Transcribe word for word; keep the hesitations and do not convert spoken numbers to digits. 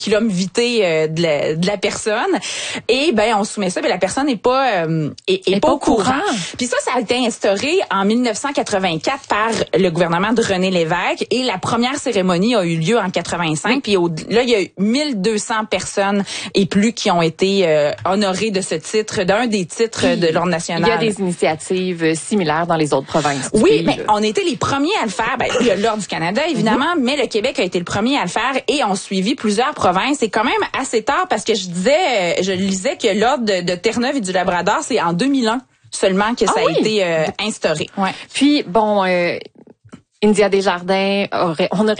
qui l'homme vité euh, de, la, de la personne. Et ben on soumet ça, mais la personne n'est pas euh, est, est, est pas, pas au courant. courant. Puis ça, ça a été instauré en mille neuf cent quatre-vingt-quatre par le gouvernement de René Lévesque et la première cérémonie a eu lieu en quatre-vingt-cinq. Oui. Puis au, là, il y a eu mille deux cents personnes et plus qui ont été euh, honorées de ce titre, d'un des titres Puis, de l'Ordre national. Il y a des initiatives similaires dans les autres provinces. Oui, pays, mais là. on était les premiers à le faire. Ben, il y a l'Ordre du Canada, évidemment, mm-hmm. mais le Québec a été le premier à le faire et on suivi plusieurs provinces. C'est quand même assez tard parce que je disais, je lisais que l'Ordre de, de Terre-Neuve et du Labrador, c'est en deux mille un seulement que ça ah a oui. été euh, instauré. Ouais. Puis, bon, euh, India Desjardins, aurait, on aurait